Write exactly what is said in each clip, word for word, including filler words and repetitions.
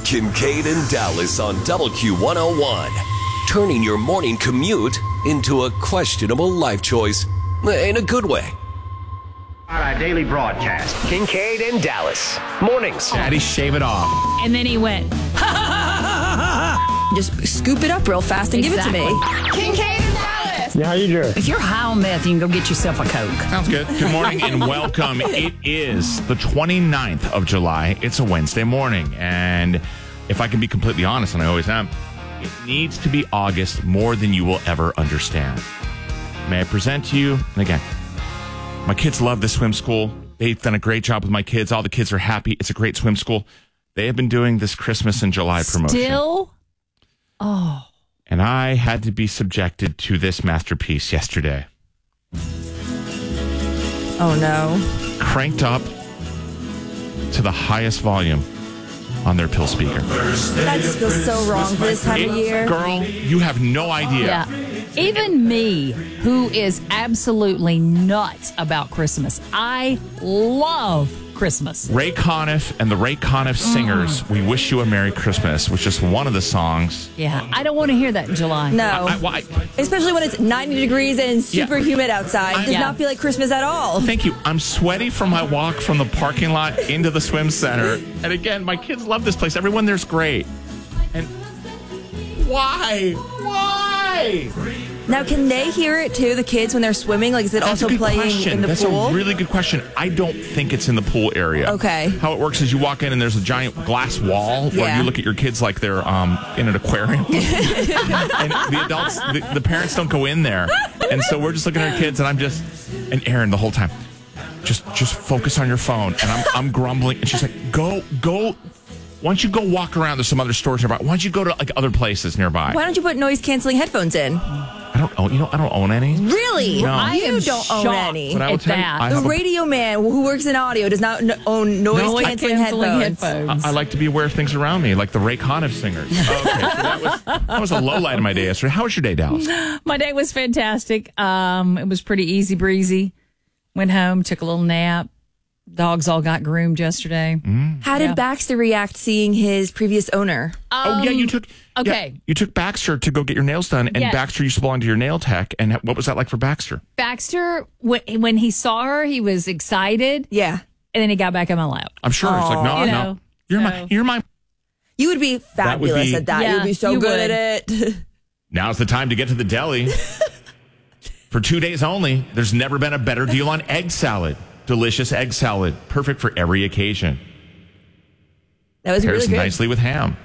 Kincaid and Dallas on W Q one oh one. Turning your morning commute into a questionable life choice in a good way. On our daily broadcast, Kincaid and Dallas. Mornings. Daddy, shave it off. And then he went, just scoop it up real fast and Exactly. give it to me. Kincaid and Dallas. Yeah, how you doing? If you're high on meth, you can go get yourself a Coke. Sounds good. Good morning and welcome. It is the twenty-ninth of July. It's a Wednesday morning. And if I can be completely honest, and I always am, it needs to be August more than you will ever understand. May I present to you, and again, my kids love this swim school. They've done a great job with my kids. All the kids are happy. It's a great swim school. They have been doing this Christmas in July promotion. Still? Oh. And I had to be subjected to this masterpiece yesterday. Oh, no. Cranked up to the highest volume on their pill speaker. That just feels so wrong for this time of It- year. Girl, you have no idea. Yeah. Even me, who is absolutely nuts about Christmas, I love Christmas. Ray Conniff and the Ray Conniff Singers, We Wish You a Merry Christmas, was just one of the songs. Yeah, I don't want to hear that in July. No. I, I, I, Especially when it's ninety degrees and super Yeah. humid outside. It does Yeah. not feel like Christmas at all. thank you. I'm sweaty from my walk from the parking lot into the swim center. And again, my kids love this place. Everyone there's great. And why? Why? Now, can they hear it too, the kids, when they're swimming? Like, is it That's also a good playing question. in the That's pool? a really good question. I don't think it's in the pool area. Okay. How it works is you walk in and there's a giant glass wall where Yeah. you look at your kids like they're um, in an aquarium. And the adults, the, the parents don't go in there. And so we're just looking at our kids and I'm just, and Erin the whole time, just just focus on your phone. And I'm, I'm grumbling. And she's like, go, go. Why don't you go walk around? There's some other stores nearby. Why don't you go to like other places nearby? Why don't you put noise-canceling headphones in? I don't own, you know, I don't own any. Really? No. I You am don't own shocked any. But I will at tell you, that. I The have a- radio man who works in audio does not n- own noise-canceling Noise-canceling headphones. headphones. I, I like to be aware of things around me, like the Ray Conniff Singers. Okay, so that was that was a low light of my day yesterday. How was your day, Dallas? My day was fantastic. Um, it was pretty easy breezy. Went home, took a little nap. Dogs all got groomed yesterday. How did Yeah. Baxter react seeing his previous owner? oh yeah, you took yeah, okay. you took Baxter to go get your nails done, and Yes. Baxter used to belong to your nail tech. And what was that like for Baxter? Baxter, when, when he saw her, he was excited, Yeah. and then he got back in my lap. I'm sure it's like no, You no, know, you're so- my you're my. You would be fabulous be- at that. you Yeah, would be so you good would. at it. Now's the time to get to the deli. For two days only, there's never been a better deal on egg salad. Delicious egg salad, perfect for every occasion. That was Pairs really good. nicely with ham.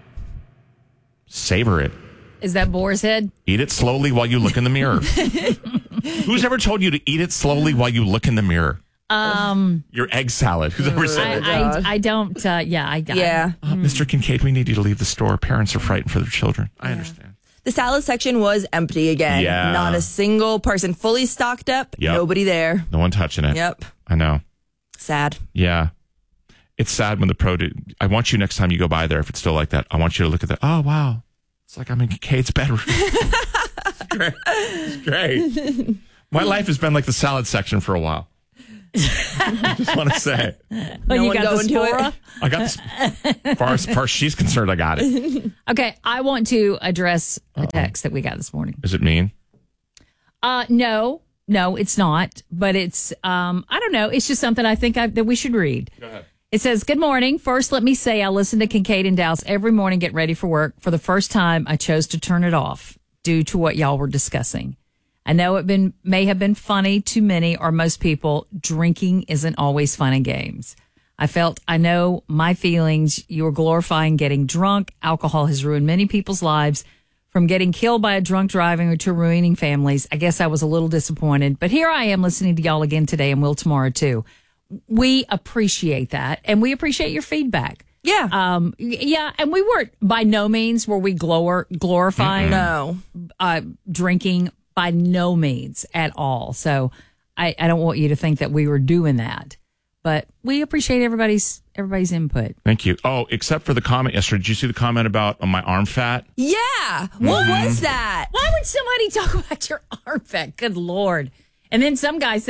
Savor it. Is that boar's head? Eat it slowly while you look in the mirror. Who's ever told you to eat it slowly while you look in the mirror? Um, Your egg salad. Who's ever I, said it? I, I don't. Uh, yeah, I. Yeah. Uh, Mister Kincaid, we need you to leave the store. Parents are frightened for their children. I understand. The salad section was empty again. Yeah. Not a single person fully stocked up. Yep. Nobody there. No one touching it. Yep. I know. Sad. Yeah. It's sad when the produce. I want you next time you go by there, if it's still like that, I want you to look at that. Oh, wow. It's like I'm in Kincaid's bedroom. It's great. It's great. My life has been like the salad section for a while. I just want to say. Oh, No you one got go the into it? Spora? I got this. As far as, far as she's concerned, I got it. Okay, I want to address a text that we got this morning. Is it mean? Uh, no, no, it's not. But it's, um, I don't know. It's just something I think I, that we should read. Go ahead. It says, "Good morning. First, let me say I listen to Kincaid and Dallas every morning, get ready for work. For the first time, I chose to turn it off due to what y'all were discussing. I know it been may have been funny to many or most people. Drinking isn't always fun and games. I felt I know my feelings. You are glorifying getting drunk. Alcohol has ruined many people's lives, from getting killed by a drunk driving or to ruining families. I guess I was a little disappointed, but here I am listening to y'all again today and will tomorrow too. We appreciate that, and we appreciate your feedback. Yeah. Um, yeah, and we weren't by no means were we glor- glorifying no. uh, drinking, by no means at all. So I, I don't want you to think that we were doing that, but we appreciate everybody's everybody's input. Thank you. Oh, except for the comment yesterday. Did you see the comment about uh, my arm fat? Yeah. What Mm-hmm. was that? Why would somebody talk about your arm fat? Good Lord. And then some guy said,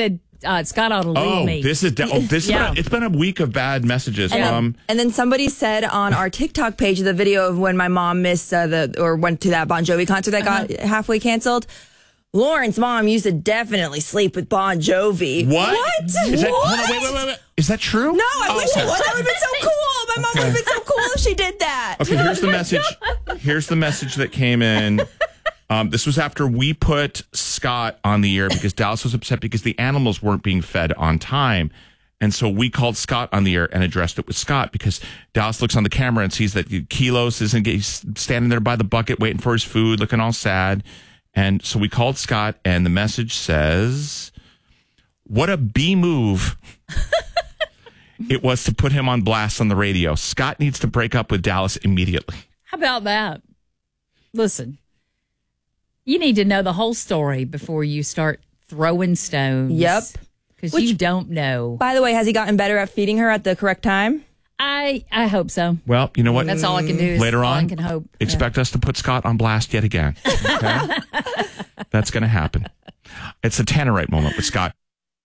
uh, Scott ought to leave Oh, me. this is de- oh, this Yeah. has been a, it's been a week of bad messages. And, Um, then, and then somebody said on our TikTok page the video of when my mom missed uh, the or went to that Bon Jovi concert that got Uh-huh. halfway canceled. Lauren's mom used to definitely sleep with Bon Jovi. what? What? Is that, hold on, What? wait, wait, wait, wait. Is that true? No, I Oh, wish okay. it was. That would have been so cool. My mom Okay. would have been so cool if she did that. Okay, here's the message. Here's the message that came in. Um, this was after we put Scott on the air because Dallas was upset because the animals weren't being fed on time. And so we called Scott on the air and addressed it with Scott because Dallas looks on the camera and sees that Kilos isn't he's standing there by the bucket waiting for his food, looking all sad. And so we called Scott and the message says, what a B move it was to put him on blast on the radio. Scott needs to break up with Dallas immediately. How about that? Listen, you need to know the whole story before you start throwing stones. Yep. Because Which- you don't know. By the way, has he gotten better at feeding her at the correct time? I I hope so. Well, you know what? That's all I can do. Is Later all on, I can hope. expect us to put Scott on blast yet again. Okay? That's going to happen. It's a Tannerite moment with Scott.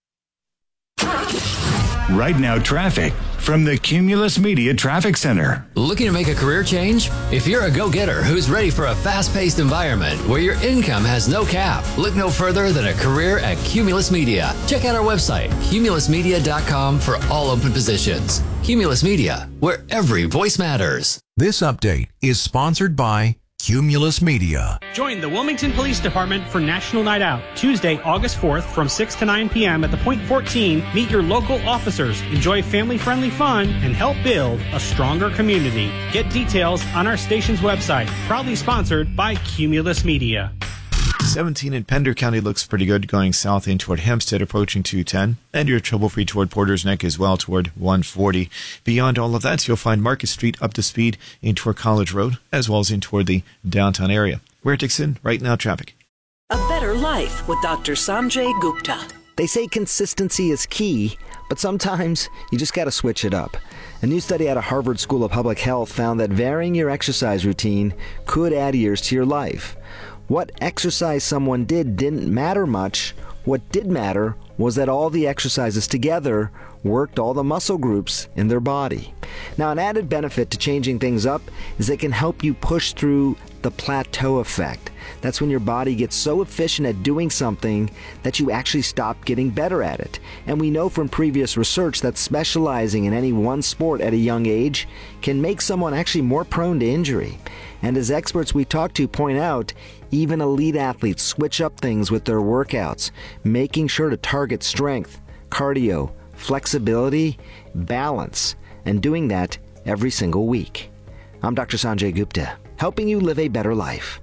Right now, traffic from the Cumulus Media Traffic Center. Looking to make a career change? If you're a go-getter who's ready for a fast-paced environment where your income has no cap, look no further than a career at Cumulus Media. Check out our website, cumulus media dot com, for all open positions. Cumulus Media, where every voice matters. This update is sponsored by Cumulus Media. Join the Wilmington Police Department for National Night Out, Tuesday, August fourth from six to nine p.m. at the Point fourteen. Meet your local officers, enjoy family-friendly fun, and help build a stronger community. Get details on our station's website. Proudly sponsored by Cumulus Media. seventeen in Pender County looks pretty good going south in toward Hempstead, approaching two ten. And you're trouble-free toward Porter's Neck as well, toward one forty. Beyond all of that, you'll find Market Street up to speed in toward College Road, as well as in toward the downtown area. Where Dixon, right now traffic. A better life with Doctor Sanjay Gupta. They say consistency is key, but sometimes you just got to switch it up. A new study out of Harvard School of Public Health found that varying your exercise routine could add years to your life. What exercise someone did didn't matter much. What did matter was that all the exercises together worked all the muscle groups in their body. Now, an added benefit to changing things up is it can help you push through the plateau effect. That's when your body gets so efficient at doing something that you actually stop getting better at it. And we know from previous research that specializing in any one sport at a young age can make someone actually more prone to injury. And as experts we talk to point out, even elite athletes switch up things with their workouts, making sure to target strength, cardio, flexibility, balance, and doing that every single week. I'm Doctor Sanjay Gupta, helping you live a better life.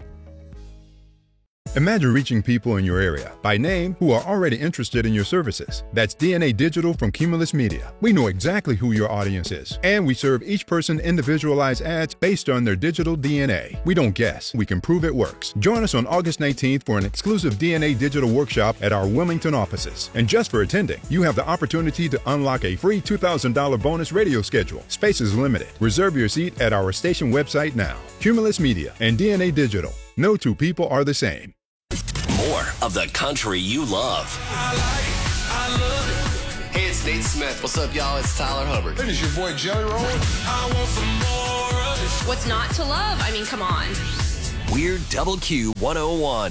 Imagine reaching people in your area by name who are already interested in your services. That's D N A Digital from Cumulus Media. We know exactly who your audience is, and we serve each person individualized ads based on their digital D N A. We don't guess, we can prove it works. Join us on August nineteenth for an exclusive D N A Digital workshop at our Wilmington offices. And just for attending, you have the opportunity to unlock a free two thousand dollars bonus radio schedule. Space is limited. Reserve your seat at our station website now. Cumulus Media and D N A Digital. No two people are the same. More of the country you love. I like, I love it. Hey, it's Nate Smith. What's up, y'all? It's Tyler Hubbard. Hey, it's your boy Jelly Roll. I want some more of it. What's not to love? I mean, come on. We're Double Q one oh one.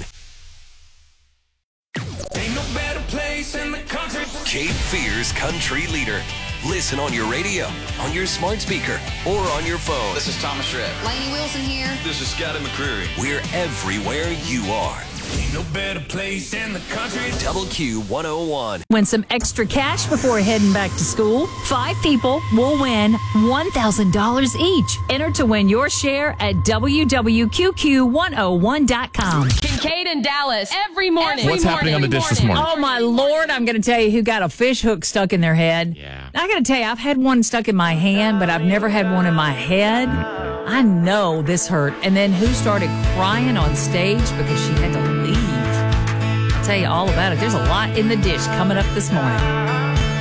Ain't no better place in the country. Cape Fear's country leader. Listen on your radio, on your smart speaker, or on your phone. This is Thomas Rhett. Lainey Wilson here. This is Scotty McCreery. We're everywhere you are. Ain't no better place in the country. Double Q one oh one. Win some extra cash before heading back to school. Five people will win one thousand dollars each. Enter to win your share at w w q q one oh one dot com. Kincaid and Dallas every morning. What's every happening on the dish this morning? Oh, my Lord. I'm going to tell you who got a fish hook stuck in their head. Yeah. I got to tell you, I've had one stuck in my hand, but I've never had one in my head. I know this hurt. And then who started crying on stage because she had to leave. I'll tell you all about it. There's a lot in the dish coming up this morning.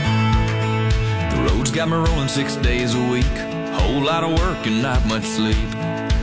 The road's got me rolling six days a week. Whole lot of work and not much sleep.